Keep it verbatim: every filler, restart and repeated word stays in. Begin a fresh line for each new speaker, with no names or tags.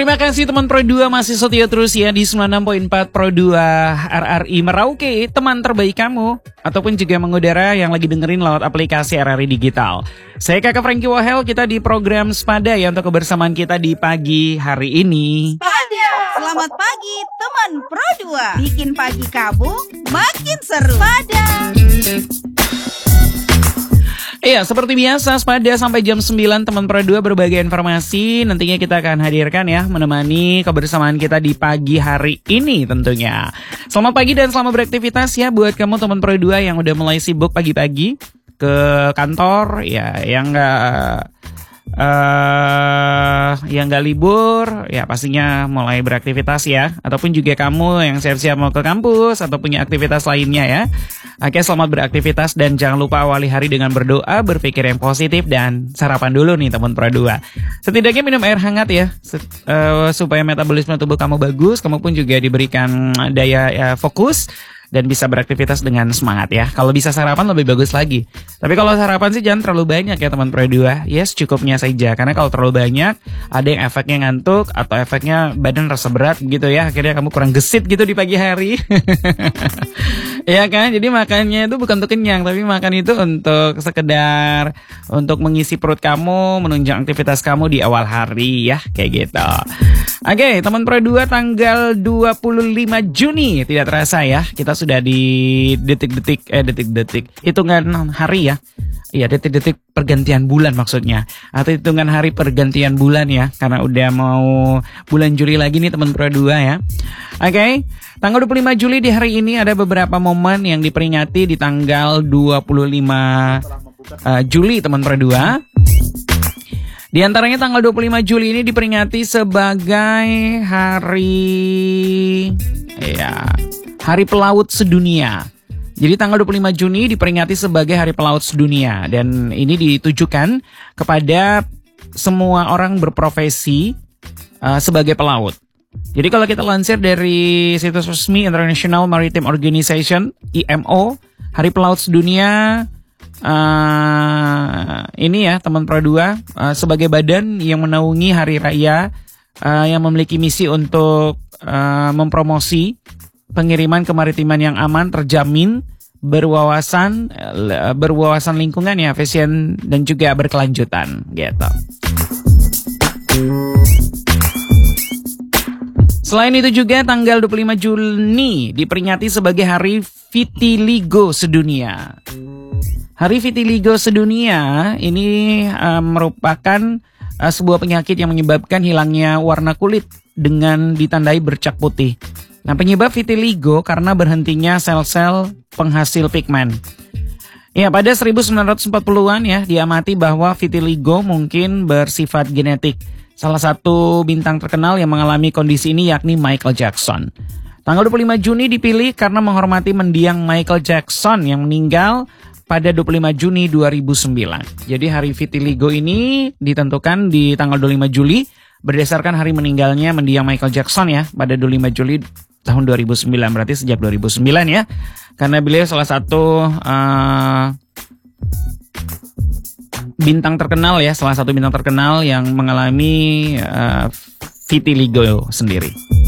Terima kasih teman Pro dua masih setia terus ya di sembilan puluh enam koma empat Pro dua R R I Merauke, teman terbaik kamu. Ataupun juga mengudara yang lagi dengerin lewat aplikasi R R I Digital. Saya Kakak Frankie Wahel, kita di program Sepada ya untuk kebersamaan kita di pagi hari ini.
Selamat pagi teman Pro dua, bikin pagi kamu makin seru. Sepada.
Iya, seperti biasa, Sepada sampai jam sembilan teman Pro dua berbagai informasi nantinya kita akan hadirkan ya, menemani kebersamaan kita di pagi hari ini tentunya. Selamat pagi dan selamat beraktivitas ya buat kamu teman Pro dua yang udah mulai sibuk pagi-pagi ke kantor ya, yang enggak Uh, yang gak libur ya pastinya mulai beraktivitas ya, ataupun juga kamu yang siap-siap mau ke kampus atau punya aktivitas lainnya ya. Oke, selamat beraktivitas dan jangan lupa awali hari dengan berdoa, berpikir yang positif dan sarapan dulu nih teman Pro dua. Setidaknya minum air hangat ya, uh, supaya metabolisme tubuh kamu bagus, kamu pun juga diberikan daya ya, fokus dan bisa beraktivitas dengan semangat ya. Kalau bisa sarapan lebih bagus lagi. Tapi kalau sarapan sih jangan terlalu banyak ya teman Pro dua. Yes, cukupnya saja. Karena kalau terlalu banyak, ada yang efeknya ngantuk atau efeknya badan rasa berat gitu ya. Akhirnya kamu kurang gesit gitu di pagi hari. Ya kan? Jadi makannya itu bukan untuk kenyang, tapi makan itu untuk sekedar untuk mengisi perut kamu, menunjang aktivitas kamu di awal hari ya. Kayak gitu. Oke, teman Pro dua, tanggal dua puluh lima Juni. Tidak terasa ya, kita sudah di detik-detik eh detik-detik hitungan hari ya. Iya, detik-detik pergantian bulan maksudnya. Atau hitungan hari pergantian bulan ya, karena udah mau bulan Juli lagi nih teman Pro dua ya. Oke, tanggal dua puluh lima Juli di hari ini ada beberapa momen yang diperingati di tanggal dua puluh lima uh, Juli teman Pro dua. Di antaranya tanggal dua puluh lima Juli ini diperingati sebagai hari ya, Hari Pelaut Sedunia. Jadi tanggal dua puluh lima Juni diperingati sebagai Hari Pelaut Sedunia dan ini ditujukan kepada semua orang berprofesi uh, sebagai pelaut. Jadi kalau kita lansir dari situs resmi International Maritime Organization I M O, Hari Pelaut Sedunia Uh, ini ya teman Pro dua, uh, sebagai badan yang menaungi hari raya uh, yang memiliki misi untuk uh, mempromosi pengiriman kemaritiman yang aman, terjamin, berwawasan uh, berwawasan lingkungan ya, efisien dan juga berkelanjutan gitu. Selain itu juga tanggal dua puluh lima Juni diperingati sebagai Hari Vitiligo Sedunia. Hari Vitiligo Sedunia ini uh, merupakan uh, sebuah penyakit yang menyebabkan hilangnya warna kulit dengan ditandai bercak putih. Nah, penyebab vitiligo karena berhentinya sel-sel penghasil pigmen. Ya, pada seribu sembilan ratus empat puluhan ya diamati bahwa vitiligo mungkin bersifat genetik. Salah satu bintang terkenal yang mengalami kondisi ini yakni Michael Jackson. Tanggal dua puluh lima Juni dipilih karena menghormati mendiang Michael Jackson yang meninggal pada dua puluh lima Juni dua ribu sembilan. Jadi hari vitiligo ini ditentukan di tanggal dua puluh lima Juli berdasarkan hari meninggalnya mendiang Michael Jackson ya pada dua puluh lima Juli tahun dua ribu sembilan, berarti sejak dua ribu sembilan ya. Karena beliau salah satu uh, bintang terkenal ya, salah satu bintang terkenal yang mengalami uh, vitiligo sendiri.